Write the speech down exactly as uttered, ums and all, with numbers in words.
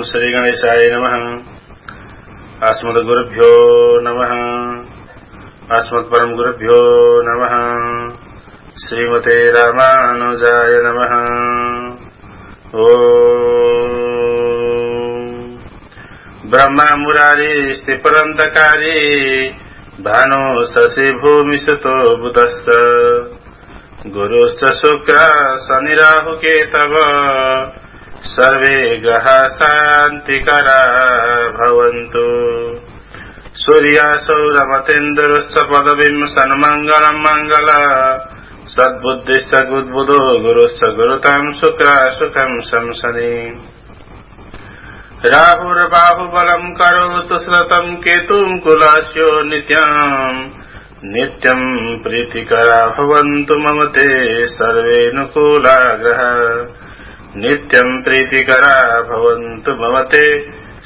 श्री गणेशाय नमः। अस्मद्गुरुभ्यो नमः। अस्मत्परम गुरुभ्यो नमः। श्रीमते रामानुजाय नमः। ओम ब्रह्मा मुरारी स्थिपरंतकारी भानु शशि भूमि सुतो बुधश्च गुरुश्च शुक्र शनि राहु केतव सर्वे ग्रहा शान्तिकरा भवन्तु। सूर्यासौरमतेन्द्रश्च पदवीं सन्मङ्गलं मङ्गल सद्बुद्धिश्च गुद्बुधो गुरुश्च गुरुतां शुक्राशुकं शंसनि। राहुर्बाहुबलं करोतु श्रुतं केतुं कुलास्यो नित्यम् नित्यं प्रीतिकरा भवन्तु मम ते सर्वे नुकूला ग्रहा। नित्यं प्रीतिकरा भवन्तु मम ते